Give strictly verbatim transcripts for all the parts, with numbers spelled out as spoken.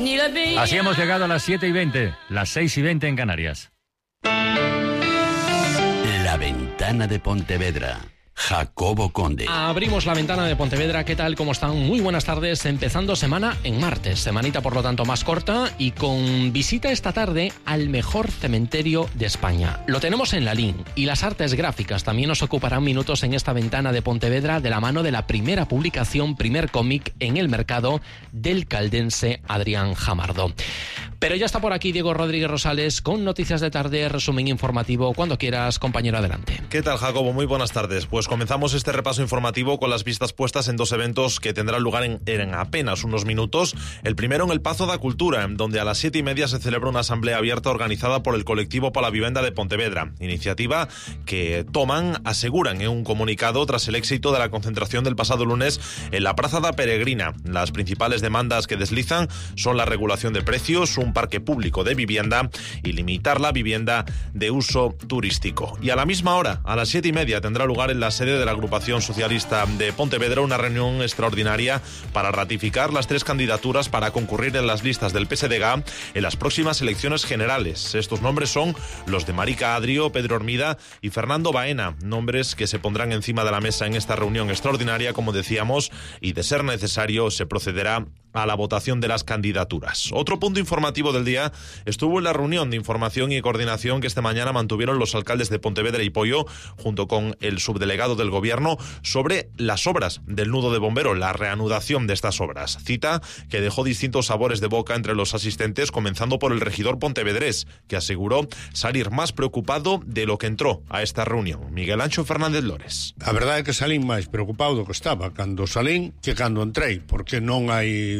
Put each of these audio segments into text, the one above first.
Así hemos llegado a las siete y veinte, las seis y veinte en Canarias. La ventana de Pontevedra. Jacobo Conde. Abrimos la ventana de Pontevedra. ¿Qué tal? ¿Cómo están? Muy buenas tardes. Empezando semana en martes. Semanita, por lo tanto, más corta y con visita esta tarde al mejor cementerio de España. Lo tenemos en Lalín y las artes gráficas también nos ocuparán minutos en esta ventana de Pontevedra de la mano de la primera publicación, primer cómic en el mercado del caldense Adrián Jamardo. Pero ya está por aquí Diego Rodríguez Rosales con noticias de tarde, resumen informativo. Cuando quieras, compañero, adelante. ¿Qué tal, Jacobo? Muy buenas tardes. Pues comenzamos este repaso informativo con las vistas puestas en dos eventos que tendrán lugar en, en apenas unos minutos. El primero en el Pazo da Cultura, donde a las siete y media se celebra una asamblea abierta organizada por el colectivo Pola Vivenda de Pontevedra. Iniciativa que toman, aseguran en un comunicado tras el éxito de la concentración del pasado lunes en la Praza da Peregrina. Las principales demandas que deslizan son la regulación de precios, un parque público de vivienda y limitar la vivienda de uso turístico. Y a la misma hora, a las siete y media, tendrá lugar en la sede de la agrupación socialista de Pontevedra una reunión extraordinaria para ratificar las tres candidaturas para concurrir en las listas del P S D G en las próximas elecciones generales. Estos nombres son los de Marica Adrio, Pedro Hormida y Fernando Baena, nombres que se pondrán encima de la mesa en esta reunión extraordinaria, como decíamos, y de ser necesario se procederá a la votación de las candidaturas. Otro punto informativo del día estuvo en la reunión de información y coordinación que esta mañana mantuvieron los alcaldes de Pontevedra y Poio junto con el subdelegado del gobierno sobre las obras del nudo de bomberos, la reanudación de estas obras. Cita que dejó distintos sabores de boca entre los asistentes, comenzando por el regidor pontevedrés, que aseguró salir más preocupado de lo que entró a esta reunión. Miguel Ancho Fernández Lores. A verdade é que salín máis preocupado do que estaba cando salín que cando entrei, porque non hai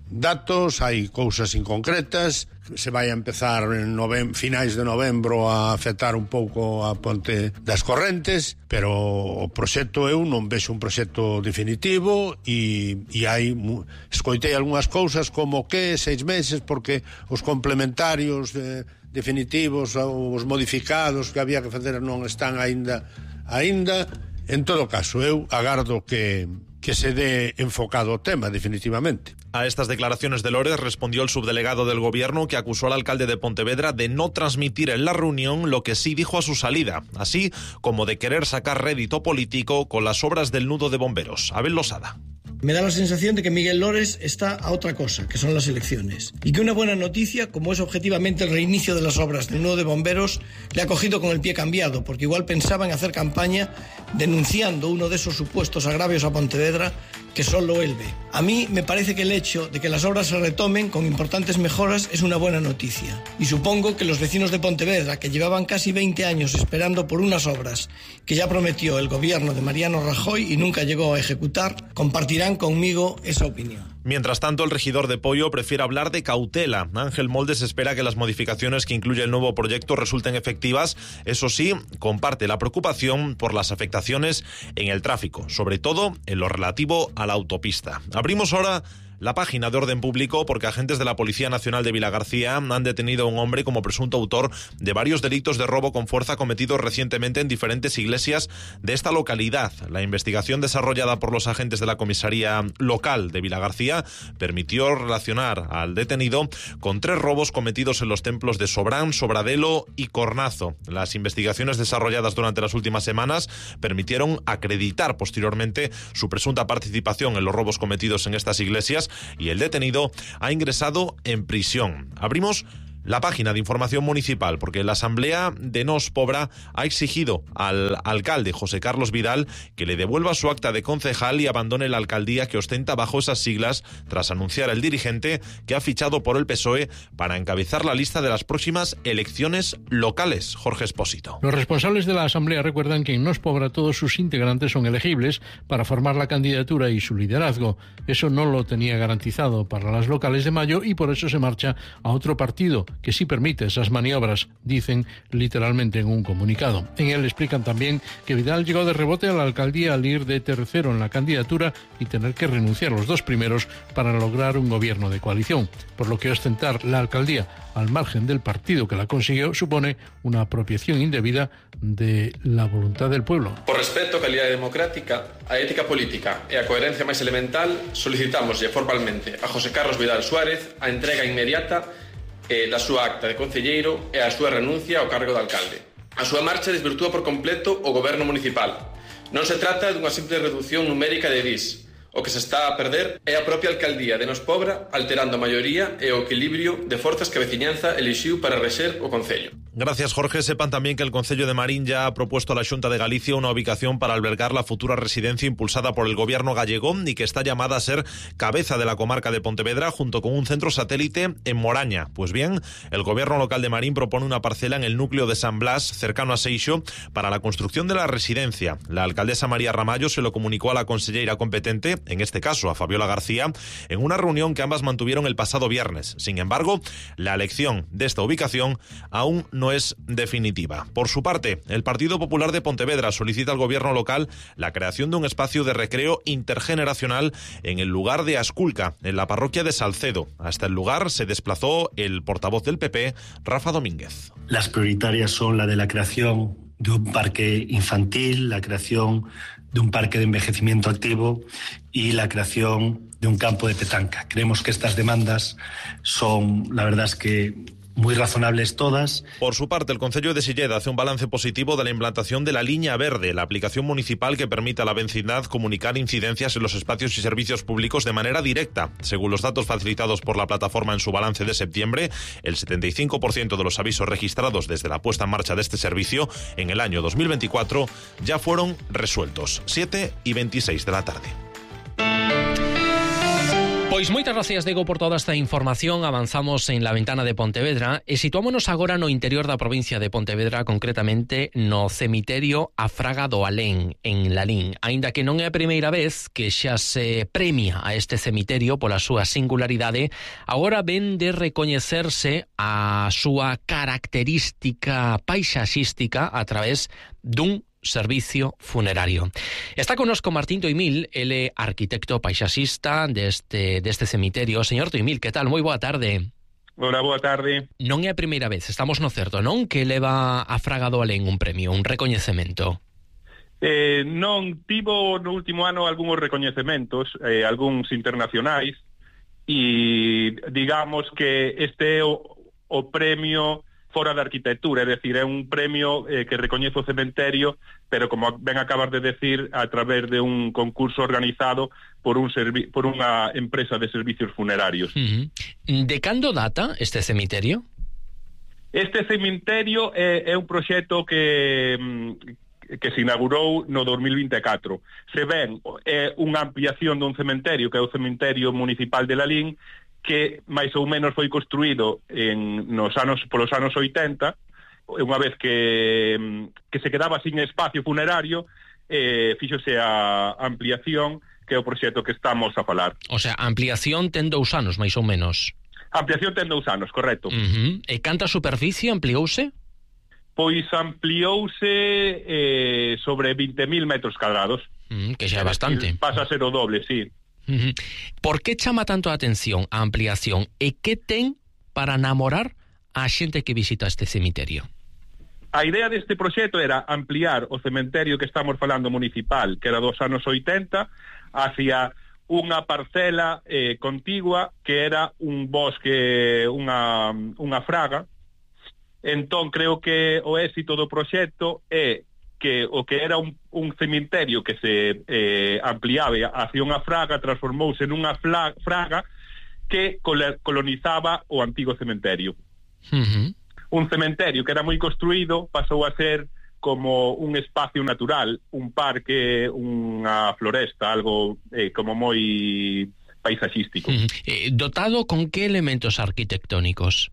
datos, hai cousas inconcretas. Se vai a empezar en novem- finais de novembro a afectar un pouco a Ponte das Correntes, pero o proxecto eu non vexo un proxecto definitivo e, e hai escoitei algunhas cousas como que seis meses porque os complementarios eh, definitivos ou os modificados que había que facer non están aínda aínda. En todo caso, eu agardo que que se dé enfocado o tema, definitivamente. A estas declaraciones de Lores respondió el subdelegado del gobierno, que acusó al alcalde de Pontevedra de no transmitir en la reunión lo que sí dijo a su salida, así como de querer sacar rédito político con las obras del nudo de bomberos. Abel Losada. Me da la sensación de que Miguel Lores está a otra cosa, que son las elecciones. Y que una buena noticia, como es objetivamente el reinicio de las obras del nudo de bomberos, le ha cogido con el pie cambiado, porque igual pensaba en hacer campaña denunciando uno de esos supuestos agravios a Pontevedra que solo él ve. A mí me parece que el hecho de que las obras se retomen con importantes mejoras es una buena noticia. Y supongo que los vecinos de Pontevedra, que llevaban casi veinte años esperando por unas obras que ya prometió el gobierno de Mariano Rajoy y nunca llegó a ejecutar, compartirán conmigo esa opinión. Mientras tanto, el regidor de Poio prefiere hablar de cautela. Ángel Moldes espera que las modificaciones que incluye el nuevo proyecto resulten efectivas. Eso sí, comparte la preocupación por las afectaciones en el tráfico, sobre todo en lo relativo a la autopista. Abrimos ahora la página de orden público porque agentes de la Policía Nacional de Vilagarcía han detenido a un hombre como presunto autor de varios delitos de robo con fuerza cometidos recientemente en diferentes iglesias de esta localidad. La investigación desarrollada por los agentes de la comisaría local de Vilagarcía permitió relacionar al detenido con tres robos cometidos en los templos de Sobrán, Sobradelo y Cornazo. Las investigaciones desarrolladas durante las últimas semanas permitieron acreditar posteriormente su presunta participación en los robos cometidos en estas iglesias y el detenido ha ingresado en prisión. Abrimos la página de información municipal porque la Asamblea de Nos Pobra ha exigido al alcalde José Carlos Vidal que le devuelva su acta de concejal y abandone la alcaldía que ostenta bajo esas siglas tras anunciar el dirigente que ha fichado por el P S O E para encabezar la lista de las próximas elecciones locales. Jorge Espósito. Los responsables de la Asamblea recuerdan que en Nos Pobra todos sus integrantes son elegibles para formar la candidatura y su liderazgo. Eso no lo tenía garantizado para las locales de mayo y por eso se marcha a otro partido. que sí permite esas maniobras, dicen literalmente en un comunicado. En él explican también que Vidal llegó de rebote a la alcaldía al ir de tercero en la candidatura y tener que renunciar los dos primeros para lograr un gobierno de coalición, por lo que ostentar la alcaldía al margen del partido que la consiguió supone una apropiación indebida de la voluntad del pueblo. Por respeto á calidade democrática, a ética política e a coherencia máis elemental, solicitámoslle formalmente a José Carlos Vidal Suárez a entrega inmediata eh, da súa acta de concelleiro e a súa renuncia ao cargo de alcalde. A súa marcha desvirtúa por completo o goberno municipal. Non se trata dunha simple reducción numérica de dis. O que se está a perder é a propia alcaldía de Nos Pobra, alterando a maioría e o equilibrio de forzas que a veciñanza elixiu para rexer o concello. Gracias, Jorge. Sepan también que el Concello de Marín ya ha propuesto a la Xunta de Galicia una ubicación para albergar la futura residencia impulsada por el gobierno gallego y que está llamada a ser cabeza de la comarca de Pontevedra junto con un centro satélite en Moraña. Pues bien, el gobierno local de Marín propone una parcela en el núcleo de San Blas, cercano a Seixo, para la construcción de la residencia. La alcaldesa María Ramallo se lo comunicó a la conselleira competente, en este caso a Fabiola García, en una reunión que ambas mantuvieron el pasado viernes. Sin embargo, la elección de esta ubicación aún no es definitiva. Por su parte, el Partido Popular de Pontevedra solicita al gobierno local la creación de un espacio de recreo intergeneracional en el lugar de Asculca, en la parroquia de Salcedo. Hasta el lugar se desplazó el portavoz del P P, Rafa Domínguez. Las prioritarias son la de la creación de un parque infantil, la creación de un parque de envejecimiento activo y la creación de un campo de petanca. Creemos que estas demandas son, la verdad es que muy razonables todas. Por su parte, el Concello de Silleda hace un balance positivo de la implantación de la Línea Verde, la aplicación municipal que permite a la vecindad comunicar incidencias en los espacios y servicios públicos de manera directa. Según los datos facilitados por la plataforma en su balance de septiembre, el setenta y cinco por ciento de los avisos registrados desde la puesta en marcha de este servicio en el año dos mil veinticuatro ya fueron resueltos. siete y veintiséis de la tarde. Pois moitas gracias, Diego, por toda esta información. Avanzamos en la ventana de Pontevedra e situámonos agora no interior da provincia de Pontevedra, concretamente no cemiterio A Fraga do Alén, en Lalín. Aínda que non é a primeira vez que xa se premia a este cemiterio pola súa singularidade, agora ven de recoñecerse a súa característica paisaxística a través dun servicio funerario. Está connosco Martín Toimil, ele arquitecto paisaxista deste, deste cemiterio. Señor Toimil, que tal? Moi boa tarde. Hola, boa tarde. Non é a primeira vez, estamos no certo, non? Que leva a Fraga do Alén un premio, un recoñecemento. Eh, non, tivo no último ano algúns recoñecementos, eh, algúns internacionais, e digamos que este é o, o premio fora da arquitectura, é dicir, é un premio eh, que recoñece o cementerio, pero como ben acabas de decir, a través de un concurso organizado por un servi- por unha empresa de servicios funerarios. Uh-huh. De cando data este cemiterio? Este cemiterio é, é un proxecto que que se inaugurou no dos mil vinte e catro. Se ven, é unha ampliación dun cementerio, que é o cementerio municipal de Lalín, que máis ou menos foi construído en, nos anos polos anos oitenta, unha vez que, que se quedaba sin espacio funerario, eh, fíxose a ampliación, que é o proxecto que estamos a falar. O sea, a ampliación ten dous anos, máis ou menos. A ampliación ten dous anos, correcto. Uh-huh. E canta superficie ampliouse? Pois ampliouse eh, sobre vinte mil metros cadrados. Uh-huh, que xa é bastante. Pasa a ser o doble, sí. Uh-huh. Por que chama tanto a atención a ampliación e que ten para namorar a xente que visita este cemiterio? A idea deste proxecto era ampliar o cementerio que estamos falando municipal, que era dos anos oitenta, hacia unha parcela eh, contigua que era un bosque, unha, unha fraga. Entón creo que o éxito do proxecto é que o que era un, un cemiterio que se eh, ampliaba hacia unha fraga transformouse nunha fla, fraga que colonizaba o antigo cementerio. Uh-huh. Un cementerio que era moi construído pasou a ser como un espacio natural, un parque, unha floresta, algo eh, como moi paisaxístico. Uh-huh. Eh, dotado con que elementos arquitectónicos?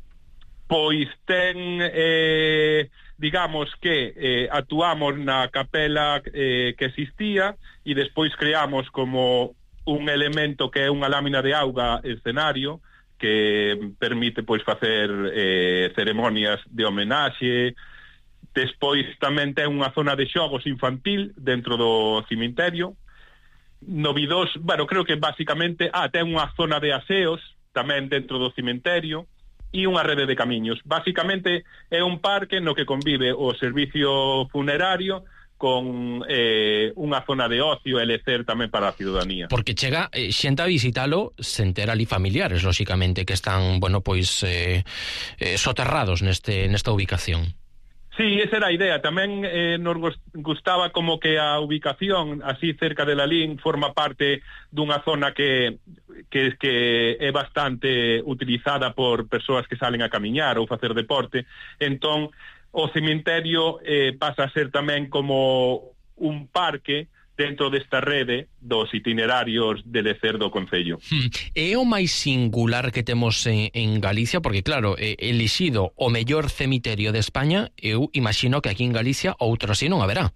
Pois ten... Eh, digamos que eh, actuamos na capela eh, que existía e despois creamos como un elemento que é unha lámina de auga escenario que permite pois facer eh, ceremonias de homenaxe. Despois tamén ten unha zona de xogos infantil dentro do cemiterio. Novidos, bueno, creo que basicamente, ah, ten unha zona de aseos tamén dentro do cemiterio e unha rede de camiños. Basicamente é un parque no que convive o servicio funerario con eh, unha zona de ocio e lecer tamén para a ciudadanía. Porque chega eh, xente a visitalo sen ter ali familiares, lóxicamente, que están, bueno, pois eh, eh, soterrados neste nesta ubicación. Sí, esa era a idea. Tamén eh, nos gustaba como que a ubicación así cerca de Lalín forma parte dunha zona que, que, que é bastante utilizada por persoas que salen a camiñar ou facer deporte. Entón, o cemiterio eh, pasa a ser tamén como un parque dentro desta rede dos itinerarios de lecer do Concello. É o máis singular que temos en, en Galicia, porque claro, eh, elixido o mellor cemiterio de España, eu imagino que aquí en Galicia outro así non haberá.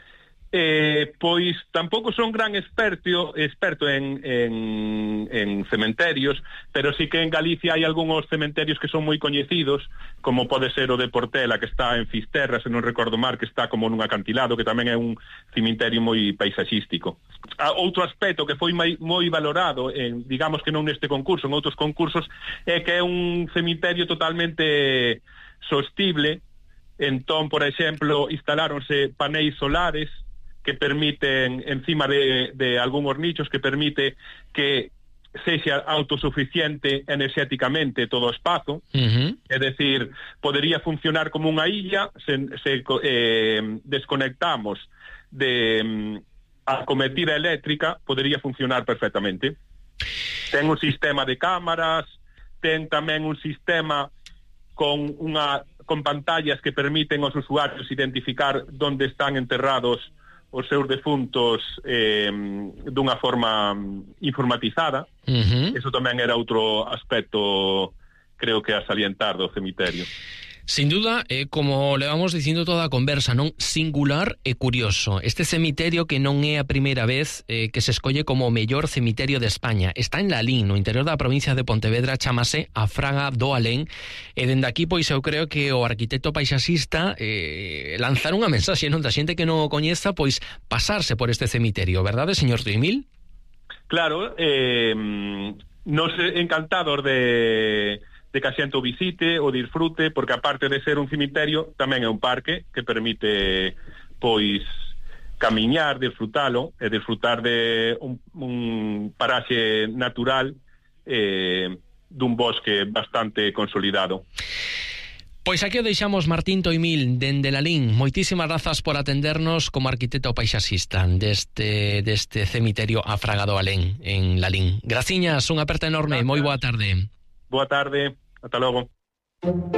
Eh, pois tampouco son gran experto experto en, en, en cementerios, pero sí que en Galicia hai algúns cementerios que son moi coñecidos, como pode ser o de Portela, que está en Fisterra, se non recordo mal, que está como nun acantilado, que tamén é un cemiterio moi paisaxístico. A, outro aspecto que foi moi, moi valorado, en, digamos que non neste concurso, en outros concursos, é que é un cemiterio totalmente sostible. Entón, por exemplo, instaláronse paneis solares que permiten, encima de, de algúns nichos, que permite que sexa autosuficiente enerxéticamente todo o espazo. Uh-huh. É dicir, podería funcionar como unha illa, se, se eh, desconectamos de mm, a cometida eléctrica, podería funcionar perfectamente. Ten un sistema de cámaras, ten tamén un sistema con unha con pantallas que permiten aos usuarios identificar onde están enterrados os seus defuntos eh, dunha forma informatizada. Uh-huh. Eso tamén era outro aspecto, creo que a salientar do cemiterio. Sin duda, eh, como le vamos dicindo toda a conversa, non, singular e curioso. Este cemiterio que non é a primeira vez eh, que se escolle como o mellor cemiterio de España. Está en Lalín, no interior da provincia de Pontevedra, chamase a Fraga do Alén. E dende aquí, pois eu creo que o arquitecto paisaxista eh, lanzar unha mensaxe, non, da xente que non o coñeza, pois pasarse por este cemiterio, verdade, señor Tuimil? Claro, eh, nos encantados de... de que a xente o visite, o disfrute, porque aparte de ser un cemiterio, tamén é un parque que permite, pois, camiñar, disfrutalo, e disfrutar de un, un paraxe natural eh, dun bosque bastante consolidado. Pois aquí o deixamos, Martín Tuimil, dende Lalín. Moitísimas grazas por atendernos como arquitecto paisaxista deste, deste cemiterio a Fraga do Alén, en Lalín. Graciñas, unha aperta enorme, moi boa tarde. Boa tarde, ata logo.